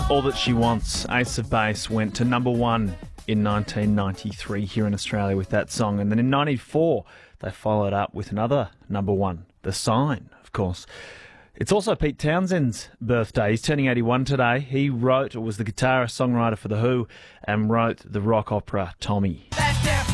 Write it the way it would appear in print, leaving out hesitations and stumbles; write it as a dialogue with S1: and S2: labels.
S1: All That She Wants, Ace of Base, went to number one in 1993 here in Australia with that song. And then in 94, they followed up with another number one, The Sign, of course. It's also Pete Townshend's birthday. He's turning 81 today. He was the guitarist, songwriter for The Who, and wrote the rock opera Tommy.